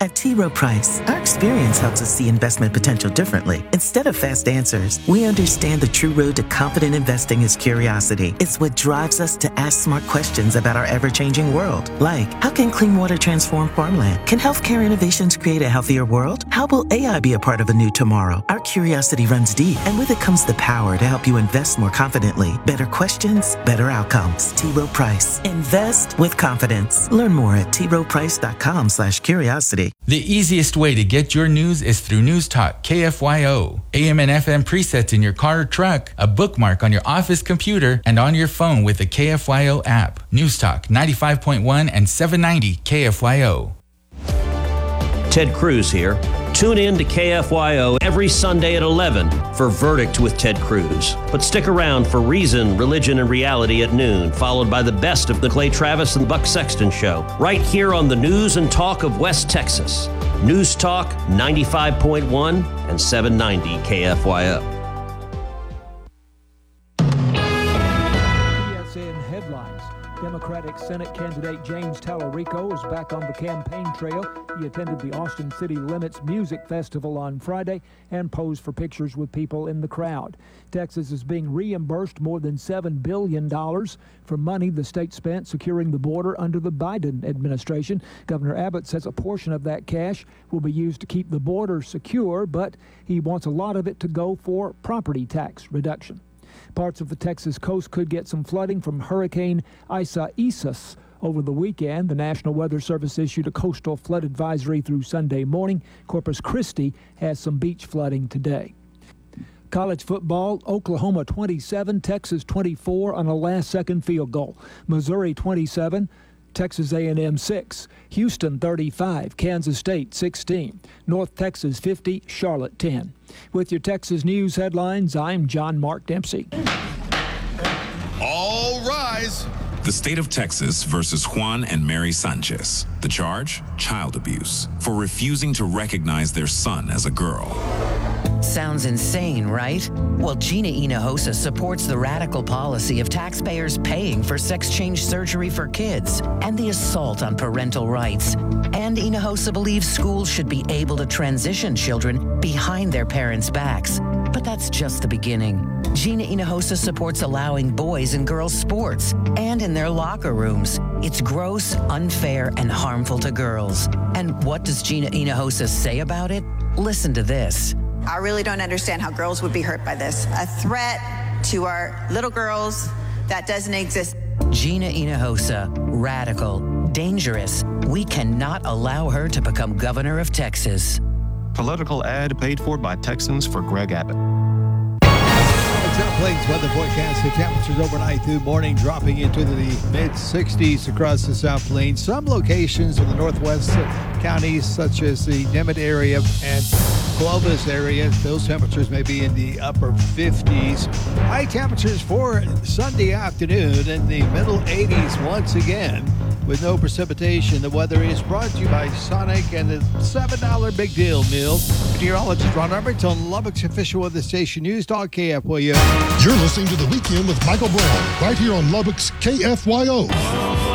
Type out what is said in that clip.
At T. Rowe Price, our experience helps us see investment potential differently. Instead of fast answers, we understand the true road to confident investing is curiosity. It's what drives us to ask smart questions about our ever-changing world. Like, how can clean water transform farmland? Can healthcare innovations create a healthier world? How will AI be a part of a new tomorrow? Our curiosity runs deep, and with it comes the power to help you invest more confidently. Better questions, better outcomes. T. Rowe Price. Invest with confidence. Learn more at troweprice.com/curiosity. The easiest way to get your news is through News Talk KFYO. AM and FM presets in your car or truck, a bookmark on your office computer, and on your phone with the KFYO app. News Talk 95.1 and 790 KFYO. Ted Cruz here. Tune in to KFYO every Sunday at 11 for Verdict with Ted Cruz. But stick around for Reason, Religion, and Reality at noon, followed by the best of the Clay Travis and Buck Sexton Show, right here on the News and Talk of West Texas. News Talk 95.1 and 790 KFYO. PSN headlines. Democratic Senate candidate James Tallarico is back on the campaign trail. He attended the Austin City Limits Music Festival on Friday and posed for pictures with people in the crowd. Texas is being reimbursed more than $7 billion for money the state spent securing the border under the Biden administration. Governor Abbott says a portion of that cash will be used to keep the border secure, but he wants a lot of it to go for property tax reduction. Parts of the Texas coast could get some flooding from Hurricane Isaias over the weekend. The National Weather Service issued a coastal flood advisory through Sunday morning. Corpus Christi has some beach flooding today. College football, Oklahoma 27, Texas 24 on a last-second field goal. Missouri 27, Texas A&M 6, Houston 35, Kansas State 16, North Texas 50, Charlotte 10. With your Texas news headlines, I'm John Mark Dempsey. All rise. The state of Texas versus Juan and Mary Sanchez. The charge? Child abuse for refusing to recognize their son as a girl. Sounds insane, right? Well, Gina Hinojosa supports the radical policy of taxpayers paying for sex change surgery for kids and the assault on parental rights. And Hinojosa believes schools should be able to transition children behind their parents' backs. But that's just the beginning. Gina Hinojosa supports allowing boys and girls sports and in their locker rooms. It's gross, unfair, and harmful to girls. And what does Gina Hinojosa say about it? Listen to this. I really don't understand how girls would be hurt by this. A threat to our little girls that doesn't exist. Gina Hinojosa, radical, dangerous. We cannot allow her to become governor of Texas. Political ad paid for by Texans for Greg Abbott. South Plains weather forecast. The temperatures overnight through morning dropping into the mid-60s across the South Plains. Some locations in the northwest counties, such as the Dimmitt area and Clovis area, those temperatures may be in the upper 50s. High temperatures for Sunday afternoon in the middle 80s once again, with no precipitation. The weather is brought to you by Sonic and the $7 Big Deal Meal. Meteorologist Ron Armington, Lubbock's official weather station, News Talk KFYO. You're listening to The Weekend with Michael Brown, right here on Lubbock's KFYO.